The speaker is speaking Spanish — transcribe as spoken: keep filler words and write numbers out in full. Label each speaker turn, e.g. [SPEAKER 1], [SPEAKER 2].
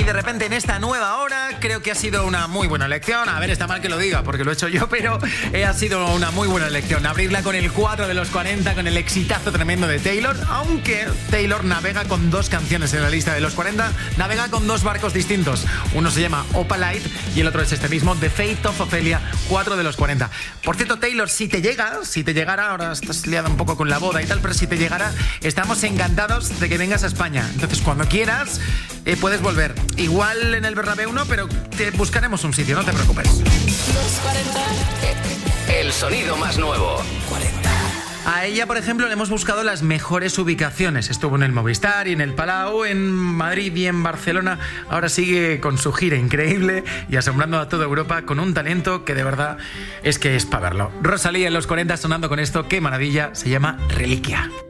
[SPEAKER 1] de repente en esta nueva hora creo que ha sido una muy buena elección. A ver, está mal que lo diga porque lo he hecho yo, pero eh, ha sido una muy buena elección. Abrirla con el cuatro de los cuarenta, con el exitazo tremendo de Taylor, aunque Taylor navega con dos canciones en la lista de los cuarenta, navega con dos barcos distintos. Uno se llama Opalite y el otro es este mismo, The Fate of Ophelia, cuatro de los cuarenta. Por cierto, Taylor, si te llega, si te llegara, ahora estás liada un poco con la boda y tal, pero si te llegara, estamos encantados de que vengas a España. Entonces, cuando quieras, eh, puedes volver. Igual en el Bernabéu no, pero te buscaremos un sitio, no te preocupes.
[SPEAKER 2] Los cuarenta.
[SPEAKER 3] El sonido más nuevo. cuarenta.
[SPEAKER 1] A ella, por ejemplo, le hemos buscado las mejores ubicaciones. Estuvo en el Movistar y en el Palau, en Madrid y en Barcelona. Ahora sigue con su gira increíble y asombrando a toda Europa con un talento que de verdad es que es para verlo. Rosalía en los cuarenta sonando con esto. Qué maravilla. Se llama Reliquia.